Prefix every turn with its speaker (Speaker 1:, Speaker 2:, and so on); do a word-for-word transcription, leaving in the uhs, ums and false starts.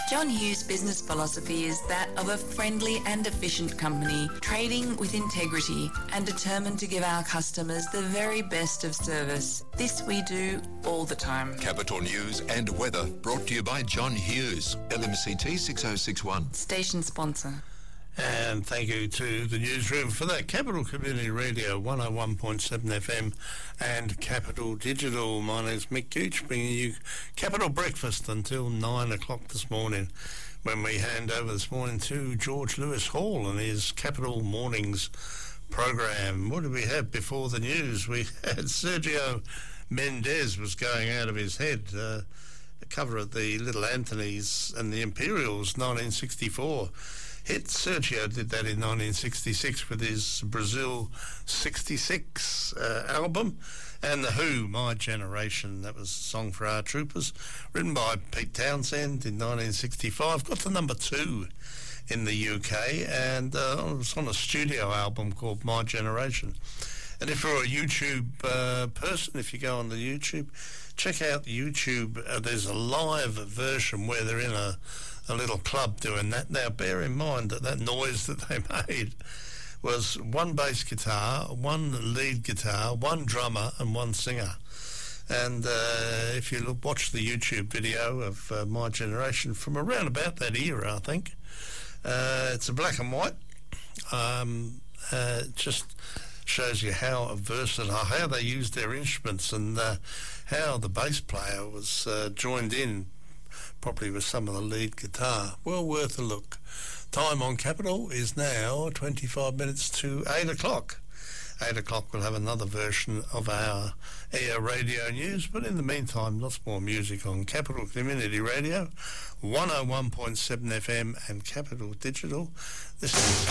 Speaker 1: John Hughes' business philosophy is that of a friendly and efficient company, trading with integrity and determined to give our customers the very best of service. This we do all the time.
Speaker 2: Capital News and weather brought to you by John Hughes, L M C T six oh six one.
Speaker 1: Station sponsor.
Speaker 3: And thank you to the newsroom for that. Capital Community Radio, one oh one point seven F M and Capital Digital. My name's Mick Gooch, bringing you Capital Breakfast until nine o'clock this morning, when we hand over this morning to George Lewis Hall and his Capital Mornings program. What did we have before the news? We had Sergio Mendes was going out of his head. Uh, the cover of the Little Anthony's and the Imperials, nineteen sixty-four. Hit. Sergio did that in nineteen sixty-six with his Brazil sixty-six uh, album, and The Who, My Generation, that was a song for our troopers, written by Pete Townsend in nineteen sixty-five, got to number two in the U K, and uh, it was on a studio album called My Generation. And if you're a YouTube uh, person, if you go on the YouTube, check out the YouTube. Uh, there's a live version where they're in a, a little club doing that. Now, bear in mind that that noise that they made was one bass guitar, one lead guitar, one drummer, and one singer. And uh, if you look, watch the YouTube video of uh, My Generation from around about that era, I think, uh, it's a black and white. Um, uh, just shows you how versatile, how they used their instruments, and uh, how the bass player was uh, joined in properly with some of the lead guitar. Well worth a look. Time on Capital is now twenty-five minutes to eight o'clock. eight o'clock we'll have another version of our air radio news, but in the meantime, lots more music on Capital Community Radio, one oh one point seven F M and Capital Digital. This is